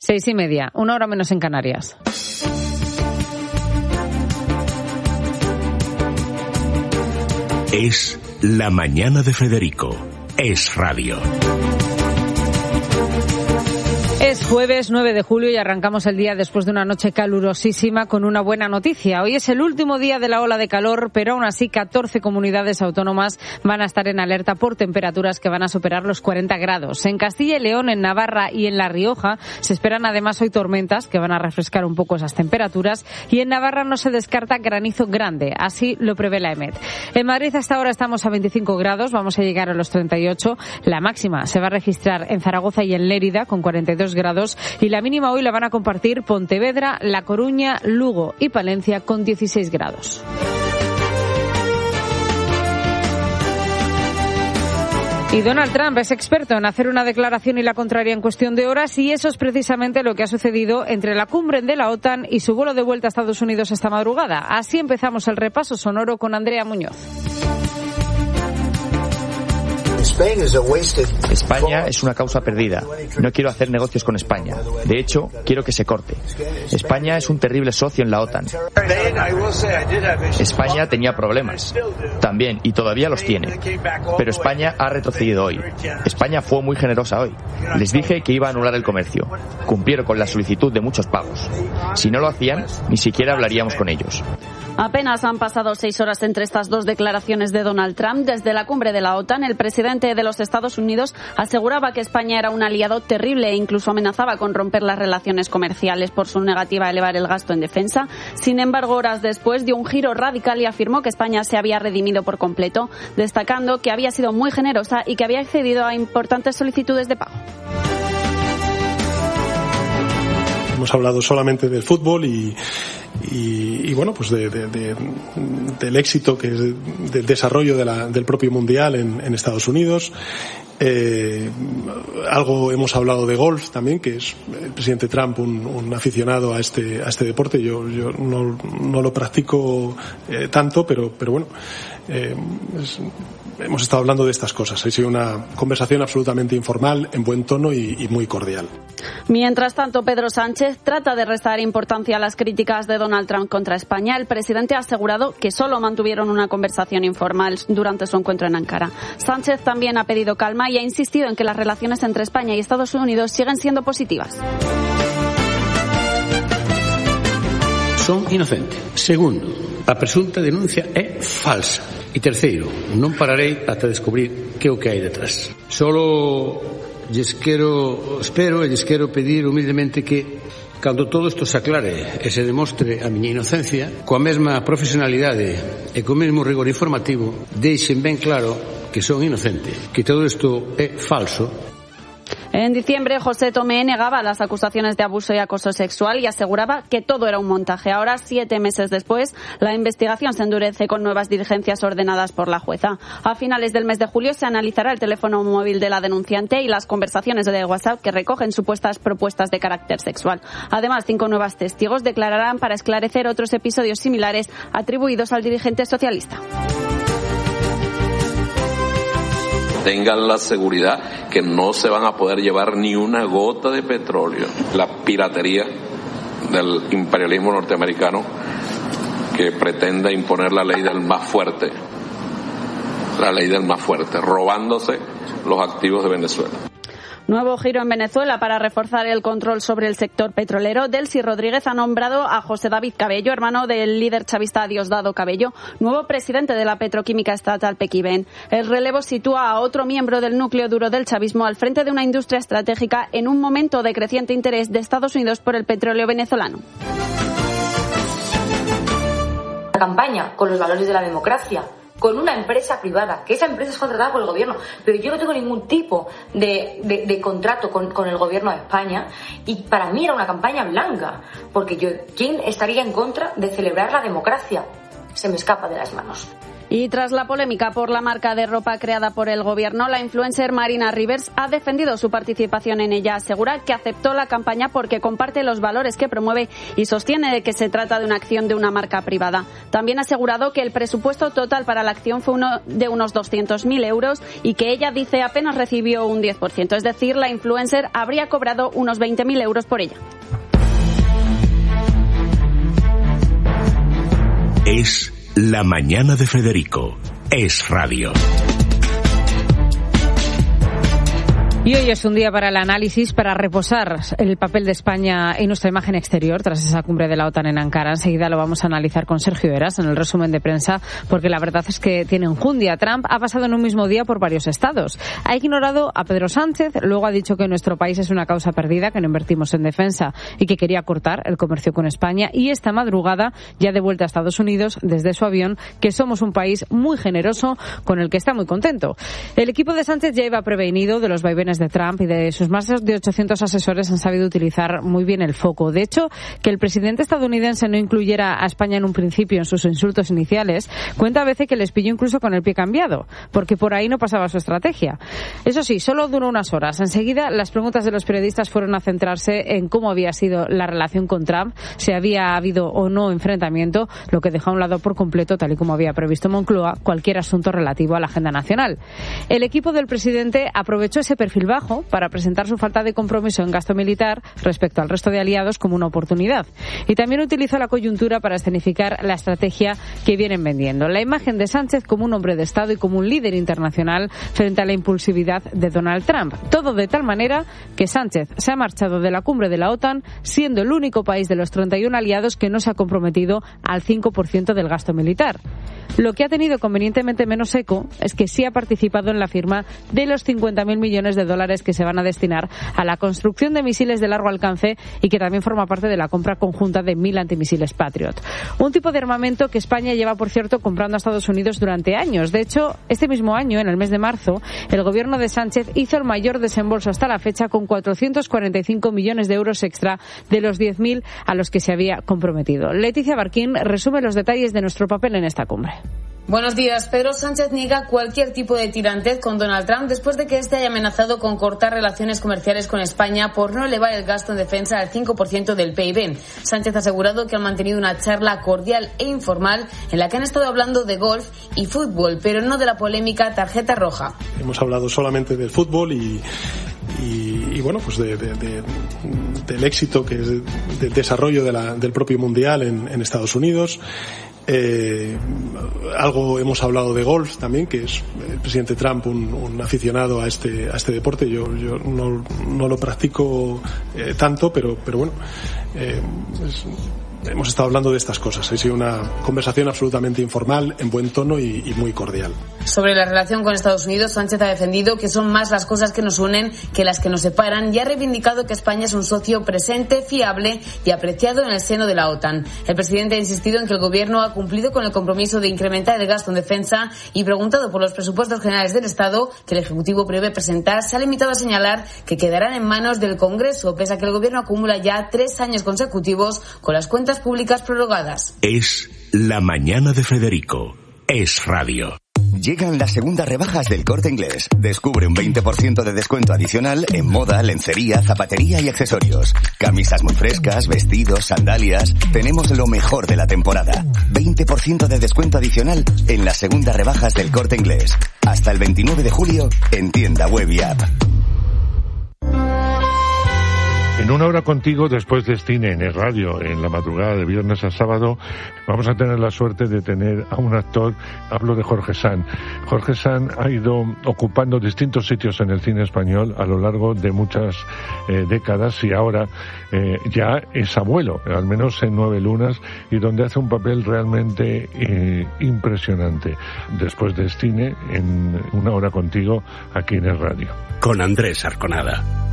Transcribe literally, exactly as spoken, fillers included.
Seis y media, una hora menos en Canarias. Es La Mañana de Federico. Es radio. Es jueves nueve de julio y arrancamos el día después de una noche calurosísima con una buena noticia. Hoy es el último día de la ola de calor, pero aún así catorce comunidades autónomas van a estar en alerta por temperaturas que van a superar los cuarenta grados. En Castilla y León, en Navarra y en La Rioja se esperan además hoy tormentas que van a refrescar un poco esas temperaturas, y en Navarra no se descarta granizo grande, así lo prevé la EMET. En Madrid hasta ahora estamos a veinticinco grados, vamos a llegar a los treinta y ocho. La máxima se va a registrar en Zaragoza y en Lérida con cuarenta y dos grados, y la mínima hoy la van a compartir Pontevedra, La Coruña, Lugo y Palencia con dieciséis grados. Y Donald Trump es experto en hacer una declaración y la contraria en cuestión de horas, y eso es precisamente lo que ha sucedido entre la cumbre de la OTAN y su vuelo de vuelta a Estados Unidos esta madrugada. Así empezamos el repaso sonoro con Andrea Muñoz. España es una causa perdida. No quiero hacer negocios con España. De hecho, quiero que se corte. España es un terrible socio en la OTAN. España tenía problemas. También, y todavía los tiene. Pero España ha retrocedido hoy. España fue muy generosa hoy. Les dije que iba a anular el comercio. Cumplieron con la solicitud de muchos pagos. Si no lo hacían, ni siquiera hablaríamos con ellos. Apenas han pasado seis horas entre estas dos declaraciones de Donald Trump. Desde la cumbre de la OTAN, el presidente de los Estados Unidos aseguraba que España era un aliado terrible e incluso amenazaba con romper las relaciones comerciales por su negativa a elevar el gasto en defensa. Sin embargo, horas después dio un giro radical y afirmó que España se había redimido por completo, destacando que había sido muy generosa y que había accedido a importantes solicitudes de pago. Hemos hablado solamente del fútbol y, y, y bueno, pues de, de, de, del éxito, que es del desarrollo de la, del propio Mundial en, en Estados Unidos. Eh, algo hemos hablado de golf también, que es el presidente Trump un, un aficionado a este a este deporte. Yo yo no, no lo practico eh, tanto, pero pero bueno, eh, es, hemos estado hablando de estas cosas. Ha sido una conversación absolutamente informal, en buen tono y, y muy cordial. Mientras tanto, Pedro Sánchez trata de restar importancia a las críticas de Donald Trump contra España. El presidente ha asegurado que solo mantuvieron una conversación informal durante su encuentro en Ankara. Sánchez también ha pedido calma y ha insistido en que las relaciones entre España y Estados Unidos siguen siendo positivas. Son inocentes. Segundo, a presunta denuncia é falsa. E terceiro, non pararei ata descubrir que é o que hai detrás. Solo lles quero, espero e lles quero pedir humildemente que cando todo isto se aclare e se demostre a miña inocencia, coa mesma profesionalidade e co mesmo rigor informativo, deixen ben claro que son inocente, que todo isto é falso. En diciembre, José Tomé negaba las acusaciones de abuso y acoso sexual y aseguraba que todo era un montaje. Ahora, siete meses después, la investigación se endurece con nuevas diligencias ordenadas por la jueza. A finales del mes de julio se analizará el teléfono móvil de la denunciante y las conversaciones de WhatsApp que recogen supuestas propuestas de carácter sexual. Además, cinco nuevos testigos declararán para esclarecer otros episodios similares atribuidos al dirigente socialista. Tengan la seguridad que no se van a poder llevar ni una gota de petróleo. La piratería del imperialismo norteamericano que pretende imponer la ley del más fuerte, la ley del más fuerte, robándose los activos de Venezuela. Nuevo giro en Venezuela para reforzar el control sobre el sector petrolero. Delcy Rodríguez ha nombrado a José David Cabello, hermano del líder chavista Diosdado Cabello, nuevo presidente de la petroquímica estatal Pequibén. El relevo sitúa a otro miembro del núcleo duro del chavismo al frente de una industria estratégica en un momento de creciente interés de Estados Unidos por el petróleo venezolano. La campaña con los valores de la democracia, con una empresa privada, que esa empresa es contratada por el gobierno, pero yo no tengo ningún tipo de, de, de contrato con, con el gobierno de España, y para mí era una campaña blanca, porque yo, ¿quién estaría en contra de celebrar la democracia? Se me escapa de las manos. Y tras la polémica por la marca de ropa creada por el gobierno, la influencer Marina Rivers ha defendido su participación en ella. Asegura que aceptó la campaña porque comparte los valores que promueve y sostiene de que se trata de una acción de una marca privada. También ha asegurado que el presupuesto total para la acción fue uno de unos doscientos mil euros y que ella dice apenas recibió un diez por ciento. Es decir, la influencer habría cobrado unos veinte mil euros por ella. Es La Mañana de Federico. Es Radio. Y hoy es un día para el análisis, para reposar el papel de España en nuestra imagen exterior tras esa cumbre de la OTAN en Ankara. Enseguida lo vamos a analizar con Sergio Heras en el resumen de prensa, porque la verdad es que tiene enjundia. Trump ha pasado en un mismo día por varios estados. Ha ignorado a Pedro Sánchez, luego ha dicho que nuestro país es una causa perdida, que no invertimos en defensa y que quería cortar el comercio con España. Y esta madrugada, ya de vuelta a Estados Unidos, desde su avión, que somos un país muy generoso con el que está muy contento. El equipo de Sánchez ya iba prevenido de los vaivenes de Trump y de sus más de ochocientos asesores han sabido utilizar muy bien el foco. De hecho, que el presidente estadounidense no incluyera a España en un principio en sus insultos iniciales, cuenta a veces que les pilló incluso con el pie cambiado, porque por ahí no pasaba su estrategia. Eso sí, solo duró unas horas. Enseguida, las preguntas de los periodistas fueron a centrarse en cómo había sido la relación con Trump, si había habido o no enfrentamiento, lo que dejó a un lado por completo, tal y como había previsto Moncloa, cualquier asunto relativo a la agenda nacional. El equipo del presidente aprovechó ese perfil bajo para presentar su falta de compromiso en gasto militar respecto al resto de aliados como una oportunidad. Y también utilizó la coyuntura para escenificar la estrategia que vienen vendiendo. La imagen de Sánchez como un hombre de Estado y como un líder internacional frente a la impulsividad de Donald Trump. Todo de tal manera que Sánchez se ha marchado de la cumbre de la OTAN siendo el único país de los treinta y uno aliados que no se ha comprometido al cinco por ciento del gasto militar. Lo que ha tenido convenientemente menos eco es que sí ha participado en la firma de los cincuenta mil millones de dólares que se van a destinar a la construcción de misiles de largo alcance y que también forma parte de la compra conjunta de mil antimisiles Patriot. Un tipo de armamento que España lleva, por cierto, comprando a Estados Unidos durante años. De hecho, este mismo año, en el mes de marzo, el gobierno de Sánchez hizo el mayor desembolso hasta la fecha con cuatrocientos cuarenta y cinco millones de euros extra de los diez mil a los que se había comprometido. Leticia Barquín resume los detalles de nuestro papel en esta cumbre. Buenos días. Pedro Sánchez niega cualquier tipo de tirantez con Donald Trump después de que éste haya amenazado con cortar relaciones comerciales con España por no elevar el gasto en defensa al cinco por ciento del P I B. Sánchez ha asegurado que han mantenido una charla cordial e informal en la que han estado hablando de golf y fútbol, pero no de la polémica tarjeta roja. Hemos hablado solamente del fútbol y Y, y bueno, pues de, de, de, del éxito que es del desarrollo de la, del propio mundial en, en Estados Unidos. Eh, algo hemos hablado de golf también, que es el presidente Trump un, un aficionado a este a este deporte. Yo yo no, no lo practico eh, tanto, pero pero bueno, eh, es, hemos estado hablando de estas cosas. Ha sido una conversación absolutamente informal, en buen tono y, y muy cordial. Sobre la relación con Estados Unidos, Sánchez ha defendido que son más las cosas que nos unen que las que nos separan y ha reivindicado que España es un socio presente, fiable y apreciado en el seno de la OTAN. El presidente ha insistido en que el gobierno ha cumplido con el compromiso de incrementar el gasto en defensa y, preguntado por los presupuestos generales del Estado que el Ejecutivo prevé presentar, se ha limitado a señalar que quedarán en manos del Congreso, pese a que el gobierno acumula ya tres años consecutivos con las cuentas públicas prorrogadas. Es La Mañana de Federico. Es Radio. Llegan las segundas rebajas del Corte Inglés. Descubre un veinte por ciento de descuento adicional en moda, lencería, zapatería y accesorios. Camisas muy frescas, vestidos, sandalias. Tenemos lo mejor de la temporada. veinte por ciento de descuento adicional en las segundas rebajas del Corte Inglés. Hasta el veintinueve de julio en tienda web y app. En una hora contigo, después de cine en el radio, en la madrugada de viernes a sábado, vamos a tener la suerte de tener a un actor, hablo de Jorge Sanz. Jorge Sanz ha ido ocupando distintos sitios en el cine español a lo largo de muchas eh, décadas y ahora eh, ya es abuelo, al menos en Nueve Lunas, y donde hace un papel realmente eh, impresionante. Después de cine, en una hora contigo, aquí en el radio. Con Andrés Arconada.